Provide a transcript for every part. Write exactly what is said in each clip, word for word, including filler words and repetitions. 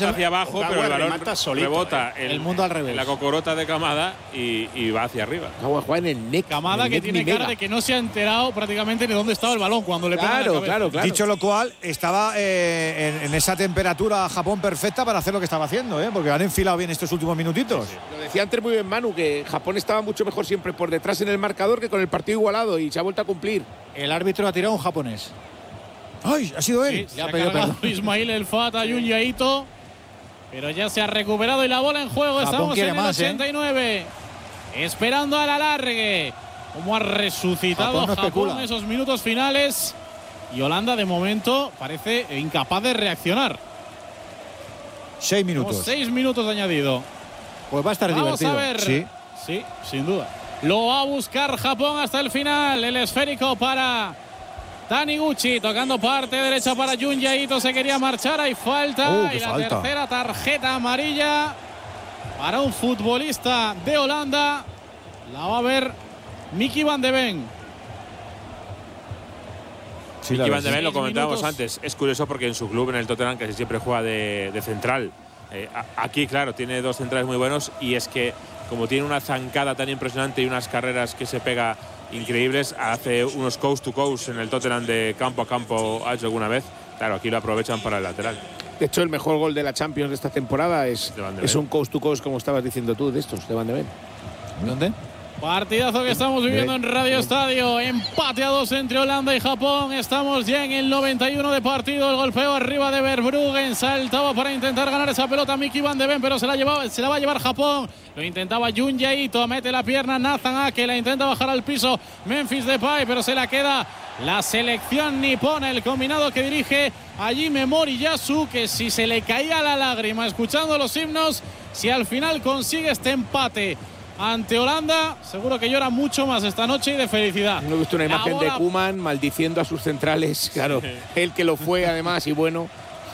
remata hacia abajo, Ogawa pero el balón remata solito, rebota eh. en, El mundo al revés. en la cocorota de Kamada y, y va hacia arriba. Ogawa juega en el N E C. Kamada, que tiene cara de que no se ha enterado prácticamente ni dónde estaba el balón cuando le pega en la Claro, cabeza. claro, claro. Dicho lo cual, estaba eh, en, en esa temperatura Japón perfecta para hacer lo que estaba haciendo, ¿eh? Porque han enfilado bien estos últimos minutitos. Lo decía antes muy bien Manu, que Japón estaba mucho mejor siempre por detrás en el marcador que con el partido igualado y se ha vuelto a cumplir. El árbitro ha tirado un japonés. ¡Ay! Ha sido él. Sí, se Le ha ha pedido cargado perdón. Ismail El Fata y un Yaito, pero ya se ha recuperado y la bola en juego. Japón Estamos quiere en el más, ¿eh? ochenta y nueve, esperando al alargue. Cómo ha resucitado Japón no Japón especula. en esos minutos finales. Y Holanda, de momento, parece incapaz de reaccionar. Seis Como minutos. seis minutos de añadido. Pues va a estar Vamos divertido. a ver. Sí. Sí, sin duda. Lo va a buscar Japón hasta el final. El esférico para Taniguchi, tocando parte derecha para Jun Yaito. Se quería marchar, hay falta. Uh, qué y la falta. tercera tarjeta amarilla para un futbolista de Holanda. La va a ver Mickey Van de Ven. Sí, la Mickey Van verdad. de Ven, lo Seis comentábamos minutos. antes. Es curioso porque en su club, en el Tottenham, casi siempre juega de, de central. Eh, a- aquí, claro, tiene dos centrales muy buenos y es que, como tiene una zancada tan impresionante y unas carreras que se pega increíbles, hace unos coast to coast en el Tottenham de campo a campo, ha hecho alguna vez. Claro, aquí lo aprovechan para el lateral. De hecho, el mejor gol de la Champions de esta temporada es, De Van de es Ven. un coast to coast, como estabas diciendo tú, de estos, de Van de Ven. ¿Dónde? Partidazo que estamos viviendo en Radio Estadio. Empate a dos entre Holanda y Japón. Estamos ya en el noventa y uno de partido. El golpeo arriba de Verbruggen. Saltaba para intentar ganar esa pelota Mickey Van de Ven, pero se la, llevaba, se la va a llevar Japón. Lo intentaba Jun Yaito. Mete la pierna Nathan Ake. La intenta bajar al piso Memphis Depay, pero se la queda la selección nipona. El combinado que dirige Hajime Moriyasu, que si se le caía la lágrima escuchando los himnos, si al final consigue este empate ante Holanda, seguro que llora mucho más esta noche y de felicidad. No he visto una La imagen de bola- Koeman maldiciendo a sus centrales. Claro, él que lo fue además y bueno.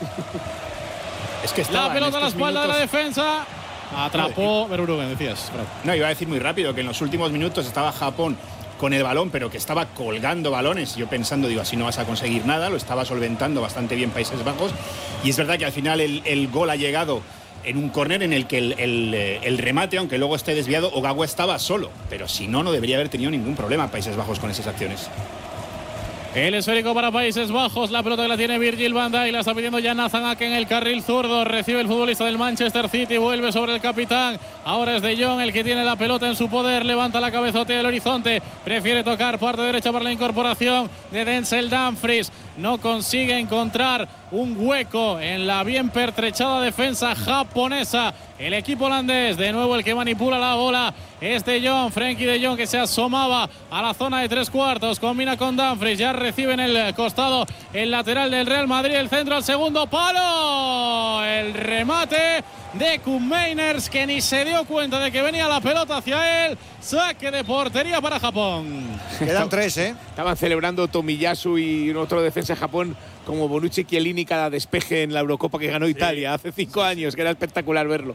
Es que estaba La pelota a en la estos espalda de la minutos- defensa. Atrapó Verbruggen, decías. Fran. No, iba a decir muy rápido que en los últimos minutos estaba Japón con el balón, pero que estaba colgando balones. Yo pensando, digo, así no vas a conseguir nada. Lo estaba solventando bastante bien Países Bajos. Y es verdad que al final el, el gol ha llegado en un córner en el que el, el, eh, el remate, aunque luego esté desviado, Ogawa estaba solo. Pero si no, no debería haber tenido ningún problema Países Bajos con esas acciones. El esférico para Países Bajos, la pelota que la tiene Virgil van Dijk, la está pidiendo ya Nathan Ake en el carril zurdo, recibe el futbolista del Manchester City, vuelve sobre el capitán, ahora es De Jong el que tiene la pelota en su poder, levanta la cabezotea del horizonte, prefiere tocar parte derecha para la incorporación de Denzel Dumfries, no consigue encontrar un hueco en la bien pertrechada defensa japonesa. El equipo holandés, de nuevo el que manipula la bola es De Jong, Frenkie De Jong, que se asomaba a la zona de tres cuartos, combina con Dumfries, ya recibe en el costado el lateral del Real Madrid, el centro al segundo palo, el remate de Koeman, que ni se dio cuenta de que venía la pelota hacia él, saque de portería para Japón. Quedan tres, ¿eh? Estaban celebrando Tomiyasu y otro defensa de Japón como Bonucci Chiellini cada despeje en la Eurocopa que ganó Italia hace cinco años, que era espectacular verlo.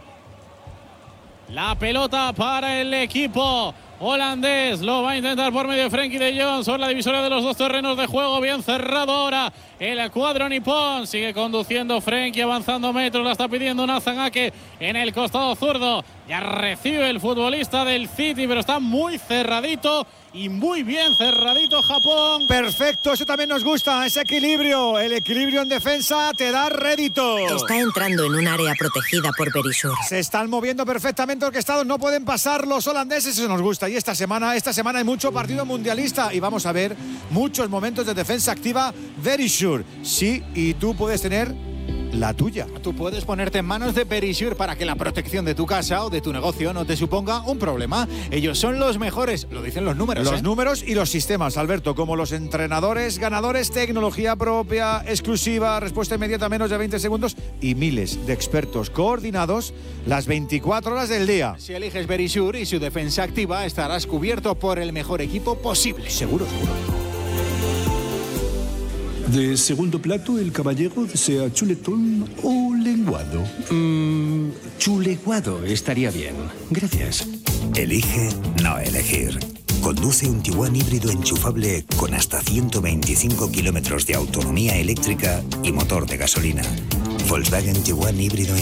La pelota para el equipo holandés, lo va a intentar por medio de Frenkie de Jong sobre la divisoria de los dos terrenos de juego, bien cerrado ahora el cuadro nipón, sigue conduciendo Frenkie, avanzando metros, la está pidiendo Nathan Ake en el costado zurdo, ya recibe el futbolista del City, pero está muy cerradito y muy bien cerradito Japón. Perfecto, eso también nos gusta, ese equilibrio, el equilibrio en defensa te da rédito. Está entrando en un área protegida por Berisur. Se están moviendo perfectamente orquestados, no pueden pasar los holandeses, eso nos gusta. Y esta semana, esta semana hay mucho partido mundialista y vamos a ver muchos momentos de defensa activa very sure. Sí, y tú puedes tener la tuya. Tú puedes ponerte en manos de Perisur para que la protección de tu casa o de tu negocio no te suponga un problema. Ellos son los mejores, lo dicen los números. Los ¿eh? números y los sistemas, Alberto, como los entrenadores ganadores, tecnología propia, exclusiva, respuesta inmediata menos de veinte segundos y miles de expertos coordinados las veinticuatro horas del día. Si eliges Berisur y su defensa activa, estarás cubierto por el mejor equipo posible. Seguro, seguro. De segundo plato, el caballero desea chuletón o lenguado. Mmm, chuleguado estaría bien. Gracias. Elige no elegir. Conduce un Tiguan híbrido enchufable con hasta ciento veinticinco kilómetros de autonomía eléctrica y motor de gasolina. Volkswagen Tiguan híbrido